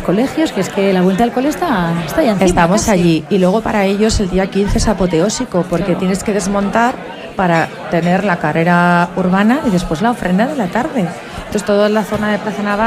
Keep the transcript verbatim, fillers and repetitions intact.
colegios, que es que la vuelta al cole está, está ya encima. Estamos casi. allí. Y luego para ellos el día quince es apoteósico, porque Claro. tienes que desmontar para tener la carrera urbana y después la ofrenda de la tarde. Entonces toda la zona de Plaza Navarra